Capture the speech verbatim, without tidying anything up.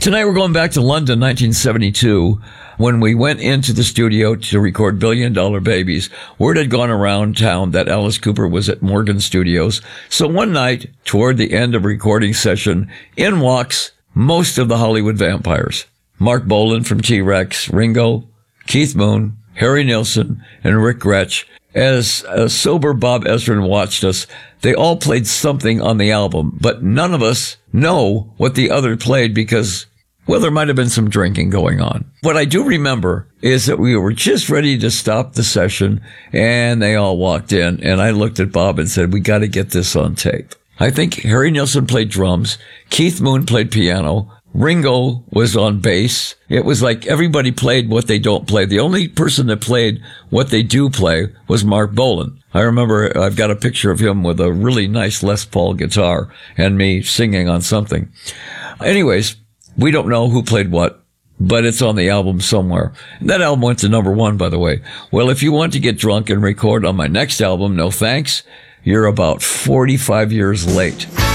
Tonight we're going back to London, nineteen seventy-two, when we went into the studio to record Billion Dollar Babies. Word had gone around town that Alice Cooper was at Morgan Studios. So one night, toward the end of a recording session, in walks most of the Hollywood vampires. Mark Bolan from T-Rex, Ringo, Keith Moon, Harry Nilsson, and Rick Gretsch. As a sober Bob Ezrin watched us, they all played something on the album, but none of us know what the other played because, well, there might have been some drinking going on. What I do remember is that we were just ready to stop the session, and they all walked in, and I looked at Bob and said, we got to get this on tape. I think Harry Nilsson played drums, Keith Moon played piano, Ringo was on bass. It was like everybody played what they don't play. The only person that played what they do play was Mark Bolan. I remember I've got a picture of him with a really nice Les Paul guitar and me singing on something. Anyways, we don't know who played what, but it's on the album somewhere. That album went to number one, by the way. Well, if you want to get drunk and record on my next album, no thanks, you're about forty-five years late.